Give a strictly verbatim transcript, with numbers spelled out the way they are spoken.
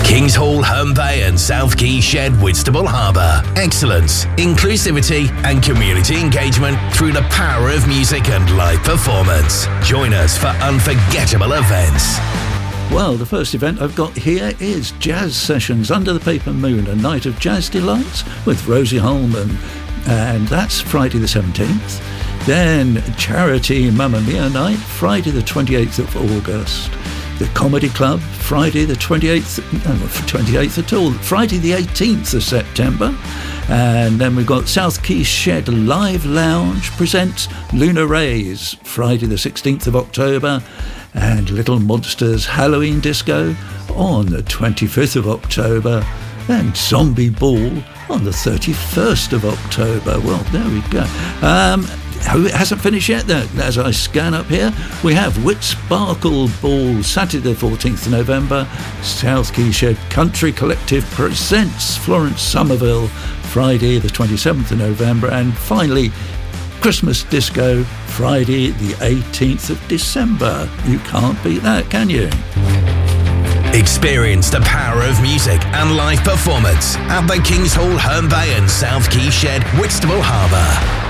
Kings Hall, Herne Bay and South Quay Shed, Whitstable Harbour. Excellence, inclusivity and community engagement through the power of music and live performance. Join us for unforgettable events. Well, the first event I've got here is Jazz Sessions Under the Paper Moon, a night of jazz delights with Rosie Holman, and that's Friday the seventeenth. Then Charity Mamma Mia Night, Friday the twenty-eighth of August. The Comedy Club, Friday the twenty-eighth, no, twenty-eighth at all, Friday the eighteenth of September. And then we've got South Quay Shed Live Lounge presents Luna Rays, Friday the sixteenth of October. And Little Monsters Halloween Disco on the twenty-fifth of October. And Zombie Ball on the thirty-first of October. Well, there we go. Um, it hasn't finished yet, though. As I scan up here, we have Whitsparkle Ball, Saturday the fourteenth of November. South Quay Shed Country Collective presents Florence Somerville, Friday the twenty-seventh of November. And finally, Christmas Disco, Friday the eighteenth of December. You can't beat that, can you? Experience the power of music and live performance at the Kings Hall, Herne Bay and South Quay Shed, Whitstable Harbour.